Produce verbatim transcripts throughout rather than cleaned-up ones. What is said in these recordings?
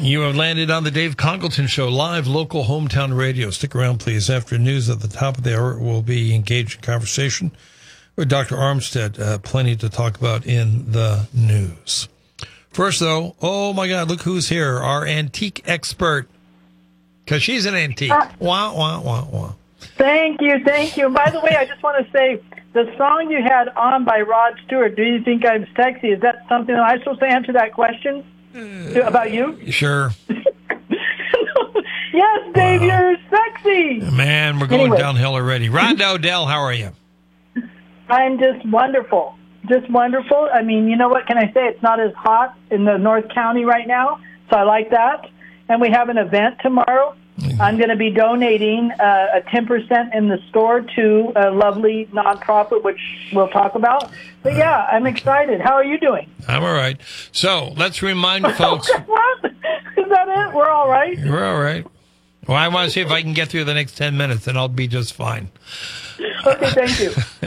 You have landed on the Dave Congleton Show, live, local, hometown radio. Stick around, please. After news at the top of the hour, we'll be engaged in conversation with Doctor Armstead. Uh, plenty to talk about in the news. First, though, oh, my God, look who's here, our antique expert, because she's an antique. Uh, wah, wah, wah, wah. Thank you, thank you. And by the way, I just want to say, the song you had on by Rod Stewart, Do You Think I'm Sexy, is that something that I'm supposed to answer that question uh, about you? Sure. Yes, Dave, wow. You're sexy. Man, we're going anyway. downhill already. Rhonda O'Dell, how are you? I'm just wonderful. Just wonderful. I mean, you know what can I say? It's not as hot in the North County right now, so I like that. And we have an event tomorrow. Mm-hmm. I'm going to be donating uh, a ten percent in the store to a lovely nonprofit, which we'll talk about. But yeah, I'm excited. How are you doing? I'm all right. So let's remind folks. What? Is that it? We're all right? We're all right. Well, I want to see if I can get through the next ten minutes, and I'll be just fine. Okay, thank you.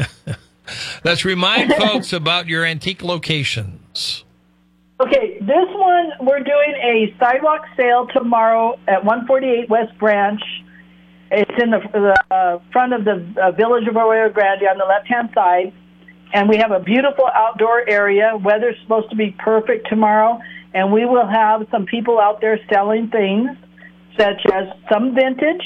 Let's remind folks about your antique locations. Okay, this one, we're doing a sidewalk sale tomorrow at one forty-eight West Branch. It's in the, the uh, front of the uh, Village of Arroyo Grande on the left-hand side. And we have a beautiful outdoor area. Weather's supposed to be perfect tomorrow. And we will have some people out there selling things, such as some vintage,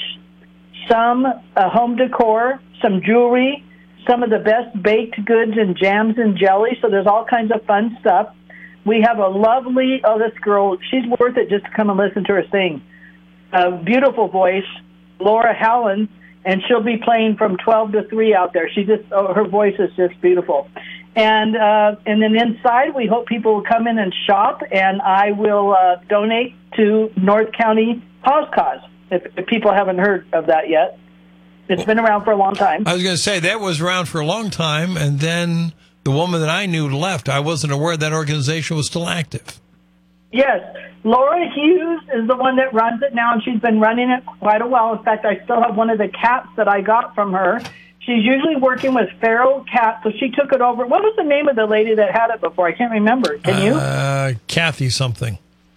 some uh, home decor, some jewelry, some of the best baked goods and jams and jelly. So there's all kinds of fun stuff. We have a lovely, oh, this girl, she's worth it just to come and listen to her sing. A beautiful voice, Laura Howland, and she'll be playing from twelve to three out there. She just, oh, her voice is just beautiful. And uh, and then inside, we hope people will come in and shop, and I will uh, donate to North County Pause Cause, if, if people haven't heard of that yet. It's been around for a long time. I was going to say, that was around for a long time, and then the woman that I knew left. I wasn't aware that organization was still active. Yes. Laura Hughes is the one that runs it now, and she's been running it quite a while. In fact, I still have one of the cats that I got from her. She's usually working with feral cats, so she took it over. What was the name of the lady that had it before? I can't remember. Can you? Uh, Kathy something.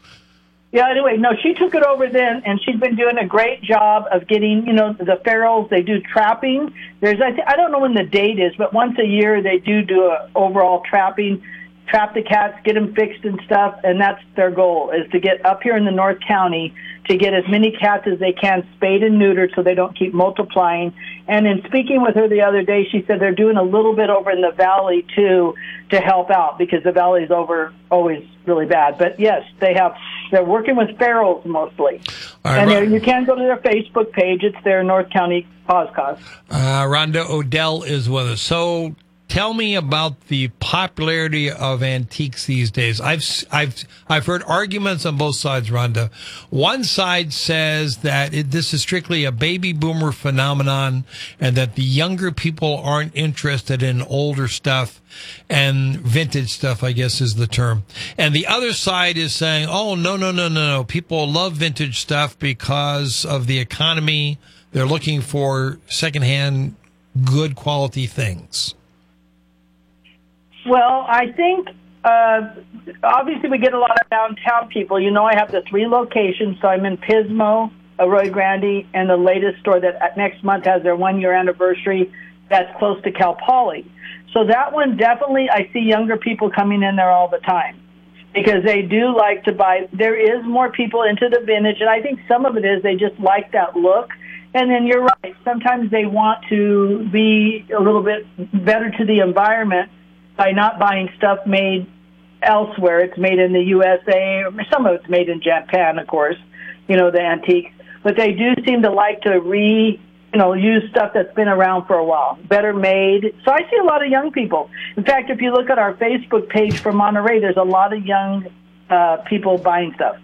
Yeah, anyway, no, she took it over then, and she's been doing a great job of getting, you know, the ferals. They do trapping. There's, I, th- I don't know when the date is, but once a year they do do a overall trapping, trap the cats, get them fixed and stuff, and that's their goal, is to get up here in the North County to get as many cats as they can spayed and neutered so they don't keep multiplying. And in speaking with her the other day, she said they're doing a little bit over in the valley, too, to help out, because the valley's over always really bad. But, yes, they have... They're working with ferals mostly. Right, and you can go to their Facebook page. It's their North County Pause Cause. Uh, Rhonda O'Dell is with us. So tell me about the popularity of antiques these days. I've, I've, I've heard arguments on both sides, Rhonda. One side says that it, this is strictly a baby boomer phenomenon and that the younger people aren't interested in older stuff, and vintage stuff, I guess, is the term. And the other side is saying, oh, no, no, no, no, no. People love vintage stuff because of the economy. They're looking for secondhand, good quality things. Well, I think, uh, obviously, we get a lot of downtown people. You know, I have the three locations, so I'm in Pismo, Arroyo Grande, and the latest store that next month has their one-year anniversary that's close to Cal Poly. So that one, definitely, I see younger people coming in there all the time because they do like to buy. There is more people into the vintage, and I think some of it is they just like that look. And then you're right. Sometimes they want to be a little bit better to the environment by not buying stuff made elsewhere. It's made in the U S A, or some of it's made in Japan, of course, you know, the antiques. But they do seem to like to re, you know, use stuff that's been around for a while, better made. So I see a lot of young people. In fact, if you look at our Facebook page for Monterey, there's a lot of young uh, people buying stuff.